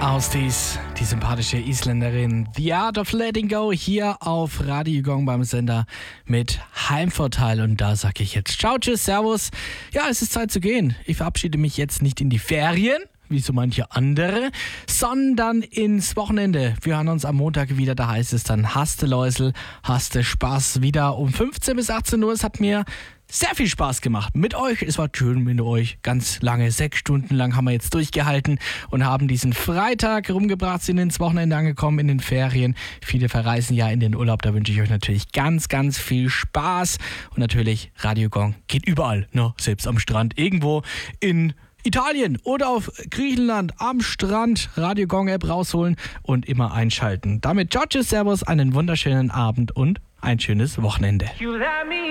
Austis, die sympathische Isländerin The Art of Letting Go hier auf Radio Gong beim Sender mit Heimvorteil. Und da sage ich jetzt ciao, tschüss, servus. Ja, es ist Zeit zu gehen. Ich verabschiede mich jetzt nicht in die Ferien, wie so manche andere, sondern ins Wochenende. Wir hören uns am Montag wieder, da heißt es dann Haste Läusel, Haste Spaß wieder um 15 bis 18 Uhr. Es hat mir sehr viel Spaß gemacht mit euch. Es war schön mit euch. Ganz lange, 6 Stunden lang haben wir jetzt durchgehalten und haben diesen Freitag rumgebracht, sind ins Wochenende angekommen in den Ferien. Viele verreisen ja in den Urlaub. Da wünsche ich euch natürlich ganz, ganz viel Spaß. Und natürlich, Radio Gong geht überall, ne? Selbst am Strand, irgendwo in Italien oder auf Griechenland am Strand. Radio Gong App rausholen und immer einschalten. Damit ciao, tschüss, servus, einen wunderschönen Abend und ein schönes Wochenende.